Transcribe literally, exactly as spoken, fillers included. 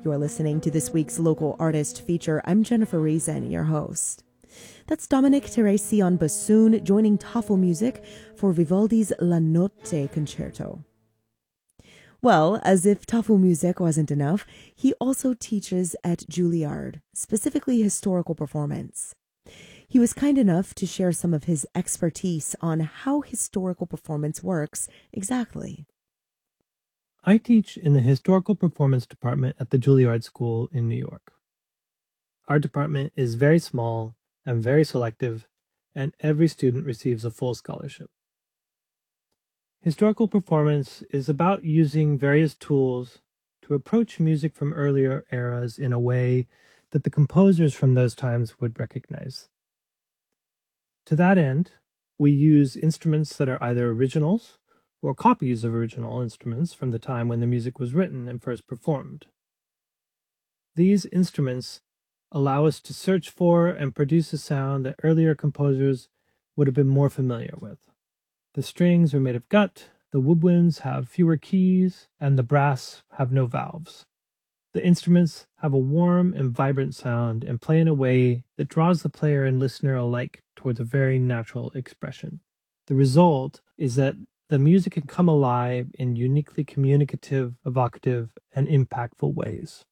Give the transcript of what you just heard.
You're listening to this week's Local Artist feature. I'm Jennifer Reason, your host. That's Dominic Teresi on bassoon, joining Tafel Music for Vivaldi's La Notte Concerto. Well, as if Tafel Music wasn't enough, he also teaches at Juilliard, specifically historical performance. He was kind enough to share some of his expertise on how historical performance works exactly. I teach in the Historical Performance Department at the Juilliard School in New York. Our department is very small and very selective, and every student receives a full scholarship. Historical performance is about using various tools to approach music from earlier eras in a way that the composers from those times would recognize. To that end, we use instruments that are either originals or copies of original instruments from the time when the music was written and first performed. These instruments allow us to search for and produce a sound that earlier composers would have been more familiar with. The strings are made of gut, the woodwinds have fewer keys, and the brass have no valves. The instruments have a warm and vibrant sound and play in a way that draws the player and listener alike towards a very natural expression. The result is that the music can come alive in uniquely communicative, evocative, and impactful ways.